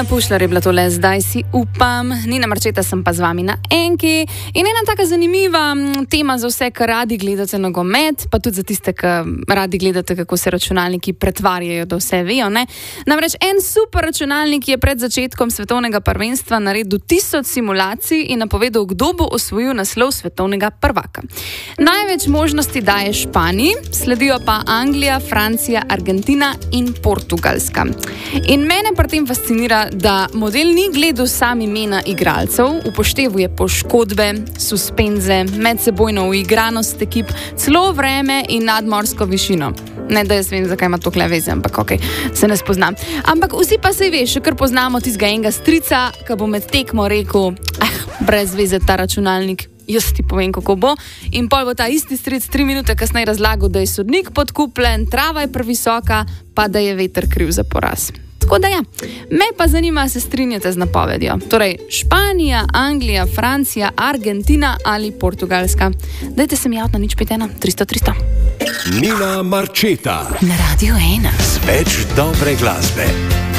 Nina Pušlar je bila tole, zdaj si upam. Nina Marčeta sem pa z vami na Enki. In ena taka zanimiva tema za vse, ki radi gledate nogomet, pa tudi za tiste, ki radi gledate, kako se računalniki pretvarjajo, da vse vejo, ne? Namreč en super računalnik je pred začetkom svetovnega prvenstva naredil 1000 simulacij in napovedal, kdo bo osvojil naslov svetovnega prvaka. Največ možnosti daje Španiji, sledijo pa Anglija, Francija, Argentina in Portugalska. In mene pri tem fascinira, da model ni gledal sam imena igralcev, upoštevuje poškodbe, suspenze, medsebojno uigranost ekip, celo vreme in nadmorsko višino. Ne, da jaz vem, zakaj ima to kle veze, ampak okej, se ne spoznam. Ampak vsi pa se veš, kar poznamo tistega enega strica, ki bo med tekmo rekel, brez veze ta računalnik, jaz ti povem, kako bo. In pol bo ta isti stric 3 minute kasneje razlagal, da je sodnik podkupljen, trava je previsoka, pa da je veter kriv za poraz. Tako da ja, me pa zanima, se strinjate z napovedjo. Torej, Španija, Anglija, Francija, Argentina ali Portugalska. Dajte se mi javiti na 051 300 300. Nina Marčeta Na Radio 1. z več dobre glasbe.